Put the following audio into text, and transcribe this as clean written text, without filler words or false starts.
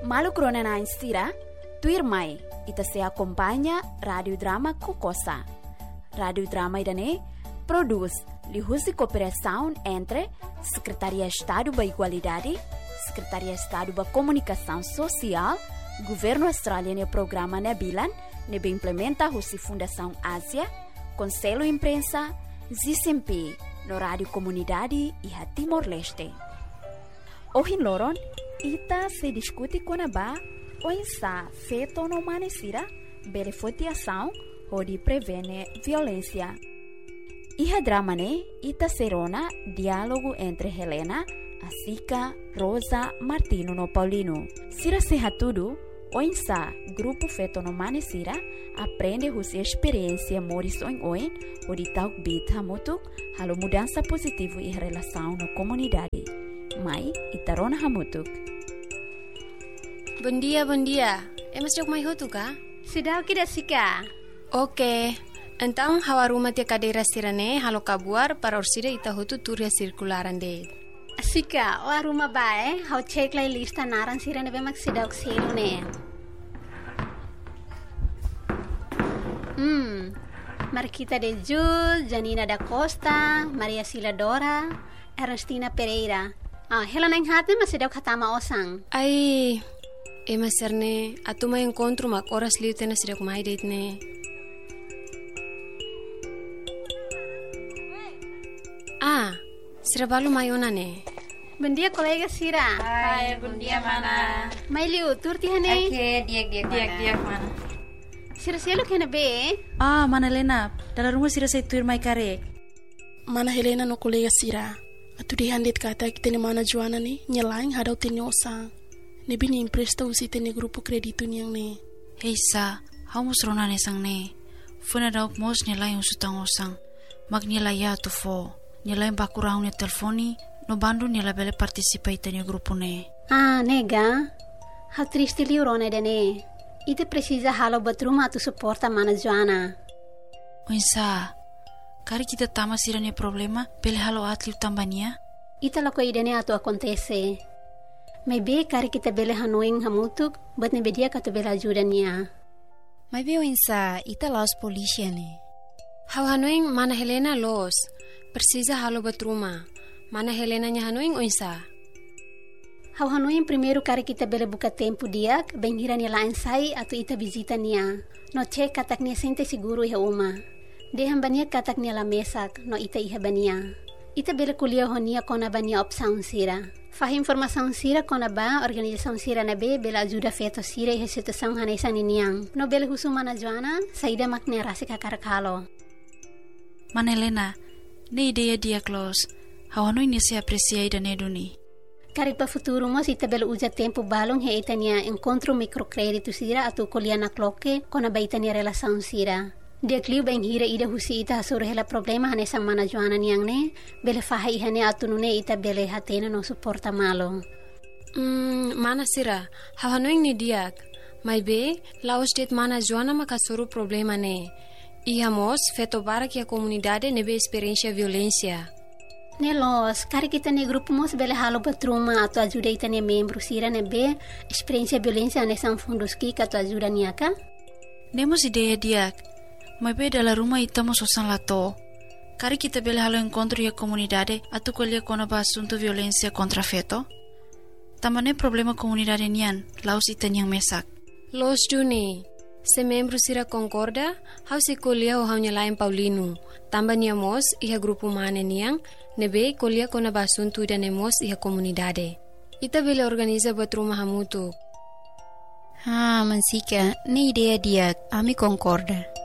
Malu Corona instira, tuir mai, ita se acompanha Radio Drama Kokosa. Radio Drama idane produz lihusi cooperação entre Secretaria de Estado da Igualdade, Secretaria de Estado da Comunicação Social, Governo Australiano e Programa Nebilan, nebe implementa a Fundação Ásia, Conselho Imprensa, ZCMP, no Rádio Comunidade e a Timor-Leste. Hoje loron, ita se discute com a ba, o insa feito no manesira, beneficiação, ou de prevenir violência. E a drama ne, ita serona, diálogo entre Helena, Asica, Rosa, Martino no Paulino. Sira serra tudo, o insa, grupo feito no manesira, aprende a sua experiência morison oin, o de tal bit hamutuk, halo mudança positiva em relação na comunidade. Mai, itarona hamutuk. Bom dia. Emas jok mai hutu ka? Sudah kita sika. Oke. Então, hawaruma tia cadeira sirane, halo kabuar para orsida ita hutu turia circularan de. Sika, o aruma bae, hau cek lai lista naran sirane bemak sidak sirune. Marquita de Jul, Janina da Costa, Maria Sila Dora, Ernestina Pereira. Helena Inhatne mas sidak hatama osang. Ai, ema serne, atuma encontro mak oras liu tena sidak mai detne. Sira balu mayona ne. Bom dia, colega Sira. Hai, bom dia, mana. Mai liu, turti hane? Oke, diak mana. Sira sialo kena be? Mana Helena. Dalam rumah Sira saya tuir mai karek. Mana Helena no colega Sira. Atu di handit kata kita ni mana Joana ni nyelaing hadau teni osang. Nebi ni impresta usi teni grupo kreditu ni yang ne. Hei sa, hau musrona ne sang ne. Funa dauk mos nyelaing usutang osang. Mag nyelaya tu fo. Nyelaing bakurang ne telefoni. No bandu nyela bele participa teni grupo ne. Nega. Hau triste liurone de ne. Ite precisa halo batruma tu suporta mana Joana. Oinsa. Kari kita tama Sira ne problema, pele halo atliu tambania? Ita lako idene atu acontece. Maybe kari kita bele hanuing hamutuk, but ne bedia katu bela ajuda niya. Maybe oinsa, ita los polícia ne. Hau hanuing mana Helena los, precisa halo batruma. Mana Helena nya hanuing oinsa? Hau hanuing primeiro kari kita bele buka tempo diak, benghira niya lain sai atu ita visita niya. No cek katak niya sente siguro iha uma. Dehan bania katak niya la mesak, no ita iha bania. Ita bela kuliah honia kona bania opsaun Sira. Fah informação Sira kona ba, organização Sira na be, bela ajuda feto Sira iha situação hanesan niniang. No bela husumana Joana, saida makne rasi kakarakalo. Mana Helena, ne ideia dia close. Hawano ini se aprecia ida ne duni. Kari pa futuro mo ita bela uja tempo balong he ita niya encontro microcredito Sira atu kuliah na kloke kona ba ita niya relação Sira. Dia kliu bang hira ida husi ita hasur hela problema hane sang mana Joana niyang ne, bele faha ihane atunune ita bele hatena no suporta malo. Mana Sira, hawanuing ni diak. Mai be, laos det mana Joana makasuru problema ne. Ihamos feto barak ya comunidade nebe experiência violência. Nelos, kari kita ne grupo mos bele halo batruma atu ajuda ita ne membro Sira nebe experiência violência hane sang fundos ki atu ajuda niyaka? Nemos ideia diak. Mai be dalam rumah ita mo sosan lato. Kari kita bele halo encontro ya comunidade atu kolia kona ba asunto violência contra feto. Tamane problema comunidade nian, laos ita niyang mesak. Los duni, se membro Sira concorda, hau se kolia o hau nyalain Paulino. Tamba niamos iha grupo mane niyang, nebe kolia kona ba asunto ida nemos iha comunidade. Ita bele organiza batruma hamutu. Mansika, ne ideia dia, ami concorda.